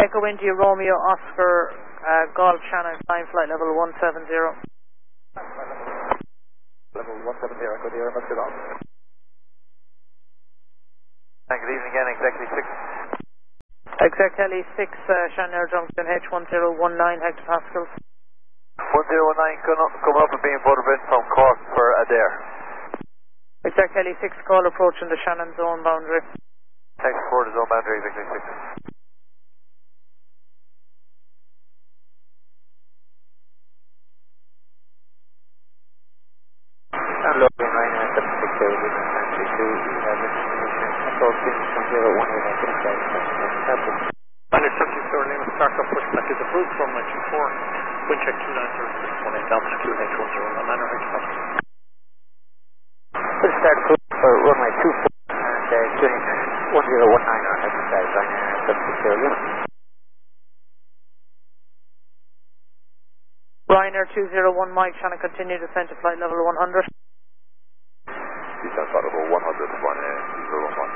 Echo India Romeo Oscar Golf Shannon, climb flight level 170. Level 170, Echo Deer, let's get on. Good evening again, exactly 6. Exec Heli 6, Shannon Junction, H1019 hectopascals. 1019 coming up and being photographed from Cork for Adair. Exec Heli 6, call approaching the Shannon zone boundary. Thanks for the zone boundary, exactly 6. Hello, Ryanair 760, control 6.018, Ryanair 760, name of Startup pushback is approved from 24, wind check 290618, altitude H1019 hectopascals. Good start approved for runway 24 and tuning 1019 on exercise, Ryanair 760 unit. Ryanair 201 Mike, Shannon continue descent to flight level 100. Descent flight level 100, Ryanair 201 Mike.